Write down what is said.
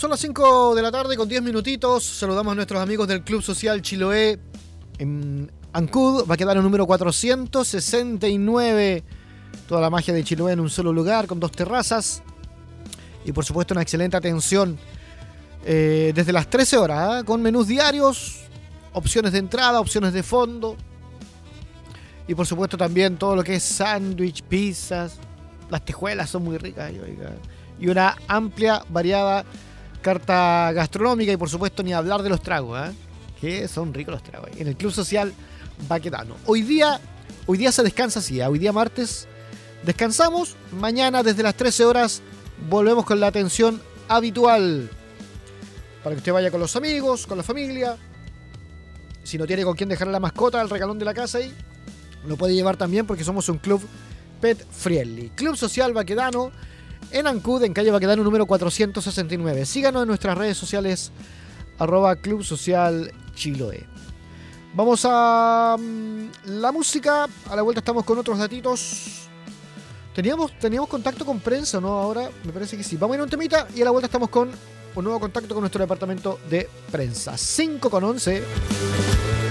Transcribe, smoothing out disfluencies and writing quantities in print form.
Son las 5 de la tarde con 10 minutitos. Saludamos a nuestros amigos del Club Social Chiloé en Ancud. Va a quedar el número 469. Toda la magia de Chiloé en un solo lugar, con 2 terrazas. Y por supuesto una excelente atención desde las 13 horas, con menús diarios, opciones de entrada, opciones de fondo. Y por supuesto también todo lo que es sándwich, pizzas. Las tejuelas son muy ricas, oiga. Y una amplia, variada carta gastronómica. Y por supuesto ni hablar de los tragos, que son ricos los tragos. En el Club Social Baquedano. Hoy día se descansa así, hoy día martes descansamos. Mañana desde las 13 horas volvemos con la atención habitual. Para que usted vaya con los amigos, con la familia. Si no tiene con quién dejar a la mascota, al regalón de la casa ahí, lo puede llevar también porque somos un club pet friendly. Club Social Baquedano en Ancud, en calle Baquedano número 469. Síganos en nuestras redes sociales @Club Social Chiloé. Vamos a la música. A la vuelta estamos con otros datitos. Teníamos contacto con prensa, ¿no? Ahora me parece que sí. Vamos a ir a un temita y a la vuelta estamos con un nuevo contacto con nuestro departamento de prensa. 5:11.